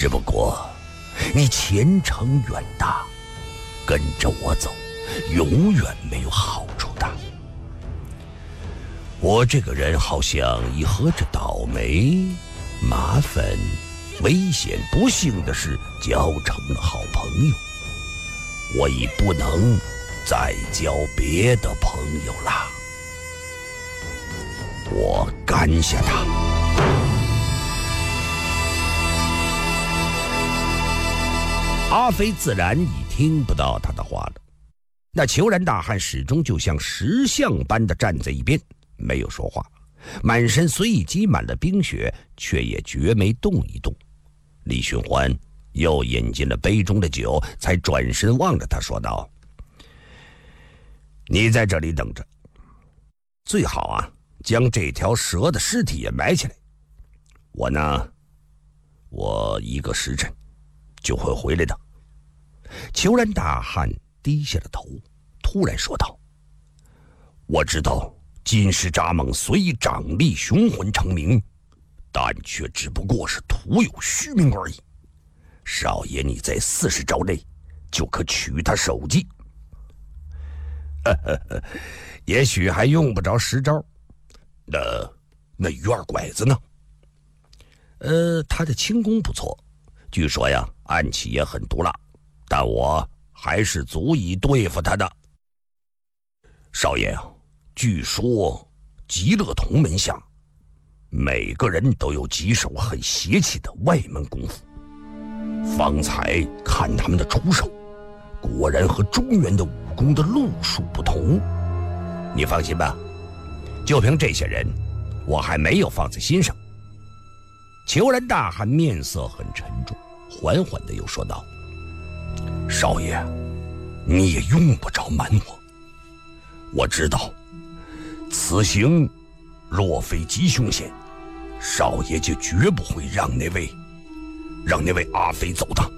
只不过你前程远大，跟着我走，永远没有好处的。我这个人好像已和这倒霉、麻烦、危险、不幸的事交成了好朋友，我已不能再交别的朋友了。我干下他。阿飞自然已听不到他的话了，那虬髯大汉始终就像石像般的站在一边，没有说话，满身虽已积满了冰雪，却也绝没动一动。李寻欢又饮进了杯中的酒，才转身望着他说道：你在这里等着，最好啊将这条蛇的尸体也埋起来。我一个时辰就会回来的。虬髯大汉低下了头，突然说道：我知道金石蚱蜢虽以掌力雄浑成名，但却只不过是徒有虚名而已。少爷你在40招内就可取他首级。也许还用不着10招。那鱼儿拐子呢？他的轻功不错，据说呀暗器也很毒辣，但我还是足以对付他的。少爷啊，据说极乐同门下每个人都有几手很邪气的外门功夫，方才看他们的出手，果然和中原的武功的路数不同。你放心吧，就凭这些人我还没有放在心上。虬髯大汉面色很沉重，缓缓地又说道：少爷你也用不着瞒我知道此行若非吉凶险，少爷就绝不会让那位阿飞走的。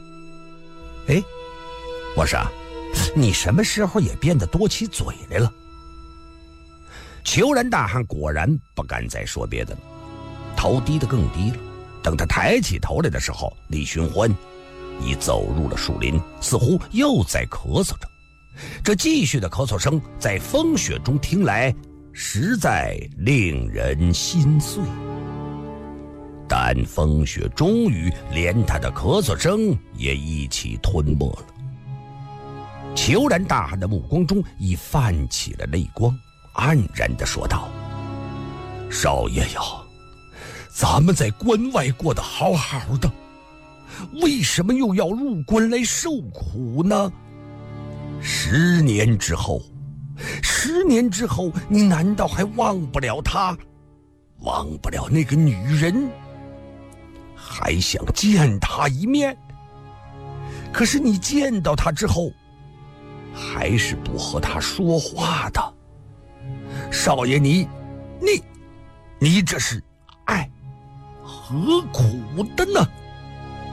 我说你什么时候也变得多起嘴来了？虬髯大汉果然不敢再说别的了，头低得更低了。等他抬起头来的时候，李寻欢已走入了树林，似乎又在咳嗽着。这继续的咳嗽声在风雪中听来，实在令人心碎。但风雪终于连他的咳嗽声也一起吞没了。虬髯大汉的目光中已泛起了泪光，黯然地说道：少爷呀，咱们在关外过得好好的，为什么又要入关来受苦呢？10年之后，你难道还忘不了他，忘不了那个女人，还想见他一面？可是你见到他之后，还是不和他说话的。少爷你这是爱何苦的呢？